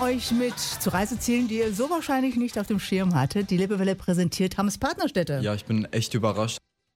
euch mit zu Reisezielen, die ihr so wahrscheinlich nicht auf dem Schirm hattet. Die Lippewelle präsentiert Hams Partnerstädte. Ja, ich bin echt überrascht.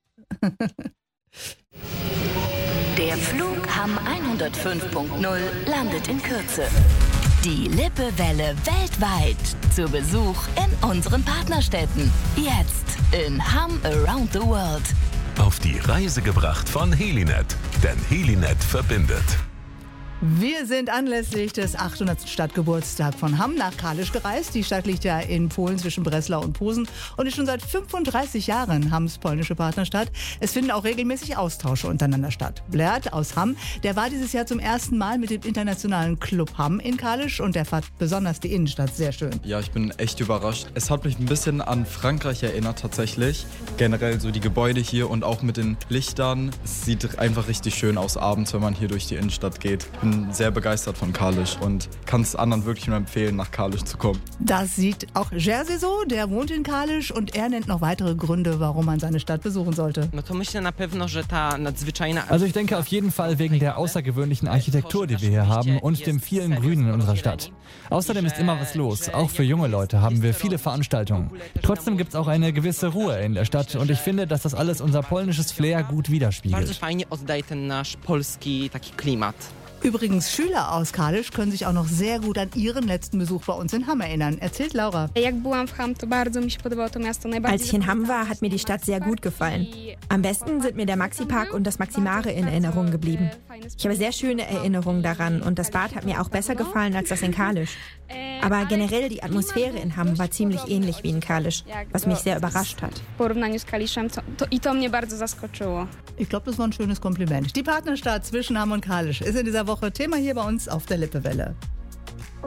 Der Flug Hamm 105.0 landet in Kürze. Die Lippewelle weltweit zu Besuch in unseren Partnerstädten. Jetzt in Hamm Around the World. Auf die Reise gebracht von Helinet, denn Helinet verbindet. Wir sind anlässlich des 800. Stadtgeburtstags von Hamm nach Kalisz gereist. Die Stadt liegt ja in Polen zwischen Breslau und Posen und ist schon seit 35 Jahren Hamms polnische Partnerstadt. Es finden auch regelmäßig Austausche untereinander statt. Blair aus Hamm, der war dieses Jahr zum ersten Mal mit dem internationalen Club Hamm in Kalisz und der fand besonders die Innenstadt sehr schön. Ja, ich bin echt überrascht. Es hat mich ein bisschen an Frankreich erinnert tatsächlich. Generell so die Gebäude hier und auch mit den Lichtern. Es sieht einfach richtig schön aus abends, wenn man hier durch die Innenstadt geht. Ich bin sehr begeistert von Kalisz und kann es anderen wirklich nur empfehlen, nach Kalisz zu kommen. Das sieht auch Jerzy so, der wohnt in Kalisz und er nennt noch weitere Gründe, warum man seine Stadt besuchen sollte. Also ich denke auf jeden Fall wegen der außergewöhnlichen Architektur, die wir hier haben und dem vielen Grün in unserer Stadt. Außerdem ist immer was los. Auch für junge Leute haben wir viele Veranstaltungen. Trotzdem gibt es auch eine gewisse Ruhe in der Stadt und ich finde, dass das alles unser polnisches Flair gut widerspiegelt. Übrigens, Schüler aus Kalisz können sich auch noch sehr gut an ihren letzten Besuch bei uns in Hamm erinnern. Erzählt Laura. Als ich in Hamm war, hat mir die Stadt sehr gut gefallen. Am besten sind mir der Maxi-Park und das Maximare in Erinnerung geblieben. Ich habe sehr schöne Erinnerungen daran und das Bad hat mir auch besser gefallen als das in Kalisz. Aber generell die Atmosphäre in Hamm war ziemlich ähnlich wie in Kalisz, was mich sehr überrascht hat. Ich glaube, das war ein schönes Kompliment. Die Partnerstadt zwischen Hamm und Kalisz ist in dieser Woche Thema hier bei uns auf der Lippewelle.